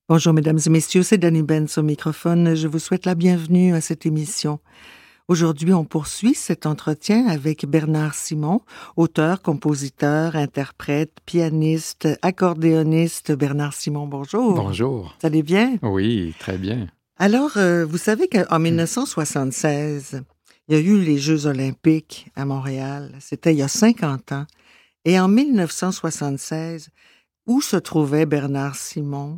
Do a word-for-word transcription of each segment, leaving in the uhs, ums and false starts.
Bonjour mesdames et messieurs, c'est Dani Benz au microphone. Je vous souhaite la bienvenue à cette émission. Aujourd'hui, on poursuit cet entretien avec Bernard Simon, auteur, compositeur, interprète, pianiste, accordéoniste. Bernard Simon, bonjour. Bonjour. Vous allez bien? Oui, très bien. Alors, euh, vous savez qu'en dix-neuf cent soixante-seize, il y a eu les Jeux olympiques à Montréal. C'était il y a cinquante ans. Et en dix-neuf cent soixante-seize, où se trouvait Bernard Simon?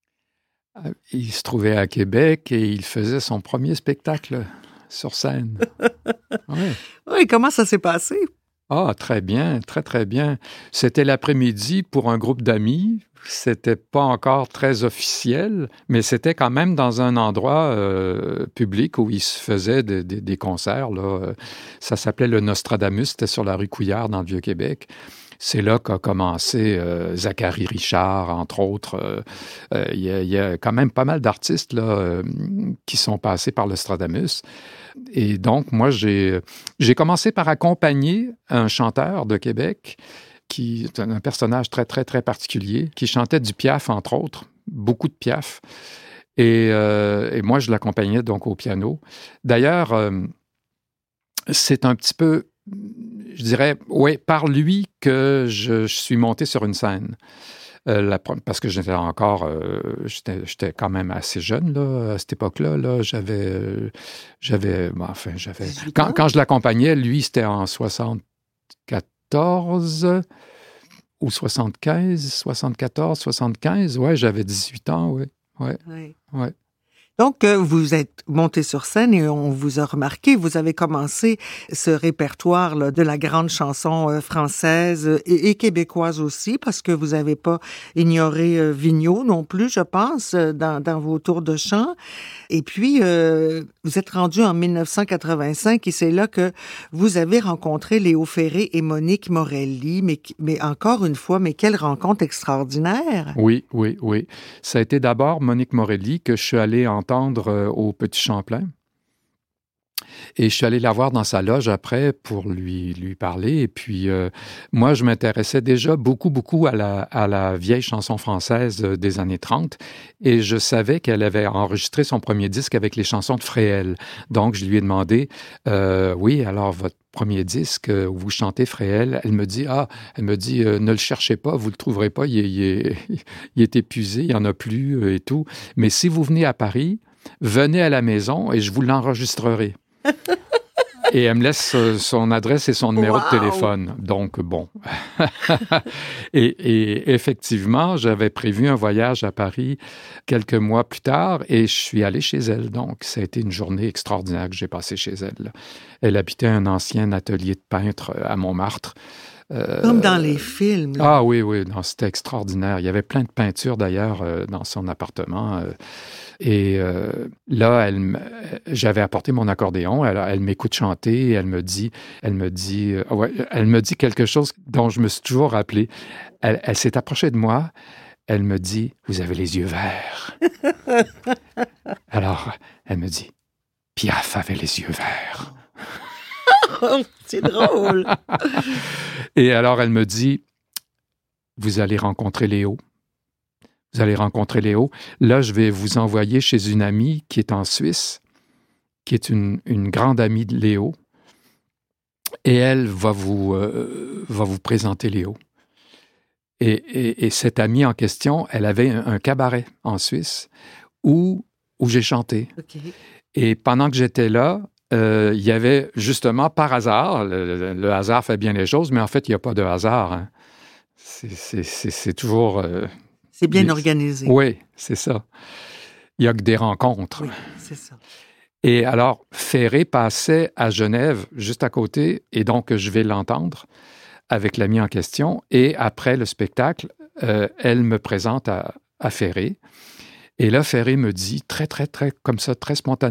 Il se trouvait à Québec et il faisait son premier spectacle sur scène. Oui. Oui, comment ça s'est passé? Ah, très bien, très, très bien. C'était l'après-midi pour un groupe d'amis. C'était pas encore très officiel, mais c'était quand même dans un endroit euh, public où il se faisait de, de, des concerts, là. Ça s'appelait le Nostradamus, c'était sur la rue Couillard dans le Vieux-Québec. C'est là qu'a commencé euh, Zachary Richard, entre autres. Euh, euh, il, y a, il y a quand même pas mal d'artistes là, euh, qui sont passés par le Nostradamus. Et donc, moi, j'ai, j'ai commencé par accompagner un chanteur de Québec qui est un personnage très, très, très particulier, qui chantait du Piaf, entre autres, beaucoup de Piaf. Et, euh, et moi, je l'accompagnais donc au piano. D'ailleurs, euh, c'est un petit peu... Je dirais, oui, par lui que je, je suis monté sur une scène. Euh, la, parce que j'étais encore, euh, j'étais, j'étais quand même assez jeune là, à cette époque-là. Là, j'avais, euh, j'avais, bon, enfin, j'avais. Quand, quand je l'accompagnais, lui, c'était en soixante-quatorze ou soixante-quinze, soixante-quatorze, soixante-quinze. Ouais, j'avais dix-huit ans, oui. Ouais, oui. Ouais. Donc, euh, vous êtes monté sur scène et on vous a remarqué, vous avez commencé ce répertoire là, de la grande chanson euh, française et, et québécoise aussi, parce que vous n'avez pas ignoré euh, Vigneault non plus, je pense, dans, dans vos tours de chant. Et puis, euh, vous êtes rendu en dix-neuf cent quatre-vingt-cinq et c'est là que vous avez rencontré Léo Ferré et Monique Morelli. Mais, mais encore une fois, mais quelle rencontre extraordinaire! Oui, oui, oui. Ça a été d'abord Monique Morelli que je suis allé entendre euh, au Petit Champlain. Et je suis allé la voir dans sa loge après pour lui, lui parler. Et puis, euh, moi, je m'intéressais déjà beaucoup, beaucoup à la, à la vieille chanson française des années trente. Et je savais qu'elle avait enregistré son premier disque avec les chansons de Fréhel. Donc, je lui ai demandé, euh, oui, alors votre premier disque où vous chantez Fréhel, elle me dit, ah, elle me dit, euh, ne le cherchez pas, vous le trouverez pas, il est, il est, il est épuisé, il n'y en a plus et tout. Mais si vous venez à Paris, venez à la maison et je vous l'enregistrerai. Et elle me laisse son adresse et son numéro wow. de téléphone. Donc, bon. et, et effectivement, j'avais prévu un voyage à Paris quelques mois plus tard et je suis allé chez elle. Donc, ça a été une journée extraordinaire que j'ai passée chez elle. Elle habitait un ancien atelier de peintre à Montmartre. Euh, Comme dans les films. Là. Ah oui, oui, non, c'était extraordinaire. Il y avait plein de peintures d'ailleurs euh, dans son appartement. Euh, et euh, là, elle, j'avais apporté mon accordéon. Elle, elle m'écoute chanter et elle me dit, elle me dit, euh, ouais, elle me dit quelque chose dont je me suis toujours rappelé. Elle, elle s'est approchée de moi. Elle me dit, vous avez les yeux verts. Alors, elle me dit, Piaf avait les yeux verts. C'est drôle. Et alors, elle me dit, vous allez rencontrer Léo. Vous allez rencontrer Léo. Là, je vais vous envoyer chez une amie qui est en Suisse, qui est une, une grande amie de Léo. Et elle va vous, euh, va vous présenter Léo. Et, et, et cette amie en question, elle avait un, un cabaret en Suisse où, où j'ai chanté. Okay. Et pendant que j'étais là, Euh, il y avait justement, par hasard, le, le hasard fait bien les choses, mais en fait, il n'y a pas de hasard. Hein. C'est, c'est, c'est, c'est toujours... Euh, c'est bien des... organisé. Oui, c'est ça. Il n'y a que des rencontres. Oui, c'est ça. Et alors, Ferré passait à Genève, juste à côté, et donc je vais l'entendre avec l'ami en question. Et après le spectacle, euh, elle me présente à, à Ferré. Et là, Ferré me dit, très, très, très, comme ça, très spontanément,